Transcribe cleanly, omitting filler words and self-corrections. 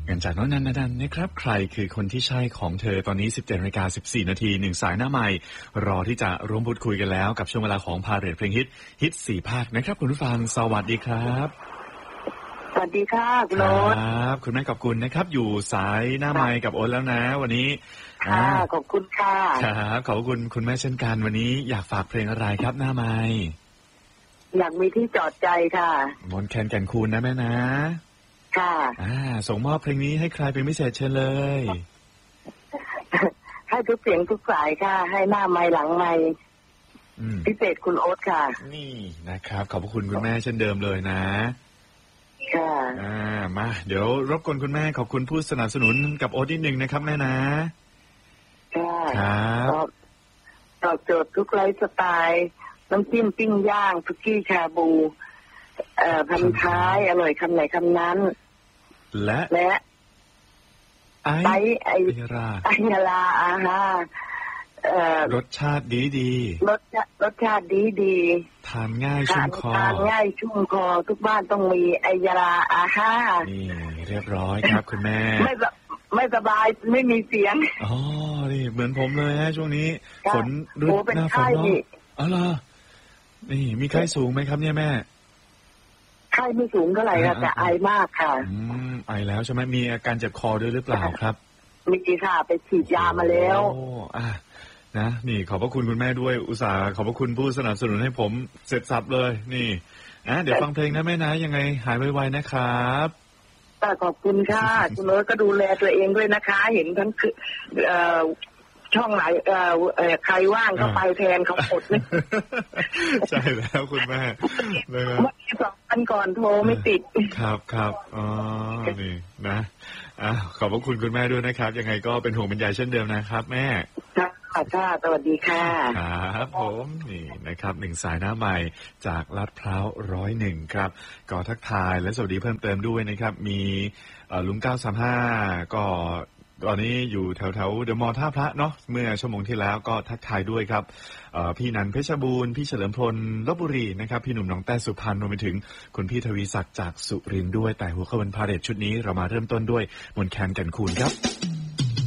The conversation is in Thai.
กันจากน้องนันนะครับใครคือคนที่ใช่ของเธอตอนนี้ 17:14 นาที1สายหน้าใหม่รอที่จะร่วมพูดคุยกันแล้วกับช่วงเวลาของพาเรทเพลงฮิต4ภาคนะครับคุณผู้ฟังสวัสดีครับสวัสดีค่ะคุณโอ๊ตครับคุณแม่ขอบคุณนะครับอยู่สายหน้าไมค์กับโอ๊ตแล้วนะวันนี้ค่ะขอบคุณค่ะครับขอบคุณคุณแม่เช่นกันวันนี้อยากฝากเพลงอะไรครับหน้าไมค์อยากมีที่จอดใจค่ะมนต์แคนแก่นคูณนะแม่นะค่ะส่งมอบเพลงนี้ให้ใครเป็นพิเศษเชิญเลยให้ทุกเสียงทุกสายค่ะให้หน้าไมค์หลังไมค์พิเศษคุณโอ๊ตค่ะนี่นะครับขอบคุณคุณแม่เช่นเดิมเลยนะค่ะมาเดี๋ยวรบกวนคุณแม่ขอบคุณผู้สนับสนุนกับโอ๊ตนิดนึงนะครับแม่นะค่ะครับตอบโจทย์ทุกไลฟ์สไตล์น้ำจิ้มปิ้งย่างทุกี้ชาบูพันท้ายอร่อยคำไหนคำนั้นและไอยาลารสชาติดีรสชาติดีทานง่ายชุ่มคอทุกบ้านต้องมีไอยาลานี่เรียบร้อยครับคุณแม่ไม่สบายไม่มีเสียงนี่เหมือนผมเลยฮะช่วงนี้ฝนฤดูหน้าฝนเนาะอ๋อเหรอนี่มีไข้สูงไหมครับเนี่ยแม่ไข้ไม่สูงเท่าไหร่ค่ะแต่ไอมากค่ะไอแล้วใช่ไหมมีอาการเจ็บคอด้วยหรือเปล่าครับมีค่ะไปฉีดยามาแล้วนะนี่ขอบพระคุณคุณแม่ด้วยอุตส่าห์ขอบพระคุณผู้สนับสนุนให้ผมเสร็จสับเลยนี่เดี๋ยวฟังเพลงนะแม่นะยังไงหายไวๆนะครับขอบคุณค่ะคุณโน้ตก็ดูแลตัวเองด้วยนะคะเห็นทั้งคือช่องไหนใครว่างก็ไปแทนเขาหมดเลยใช่แล้วคุณแม่เมื่อ2 วันก่อนโทรไม่ติดครับอ๋อนี่นะขอบพระคุณคุณแม่ด้วยนะครับยังไงก็เป็นห่วงเป็นใยเช่นเดิมนะครับแม่ค่ะสวัสดีค่ะครับผมนี่นะครับ1สายหน้าใหม่จากลาดพร้าว101ครับก็ทักทายและสวัสดีเพิ่มเติมด้วยนะครับมีลุง935ก็ตอนนี้อยู่แถวเดอะมอลล์ท่าพระเนาะเมื่อชั่วโมงที่แล้วก็ทักทายด้วยครับพี่นันเพชรบูรณ์พี่เฉลิมพลลพบุรีนะครับพี่หนุ่มน้องแต้สุพรรณรวมไปถึงคุณพี่ทวีศักดิ์จากสุรินทร์ด้วยแต่หัวขบวนพาเหรดชุดนี้เรามาเริ่มต้นด้วยมนต์แคนแก่นคูณครับ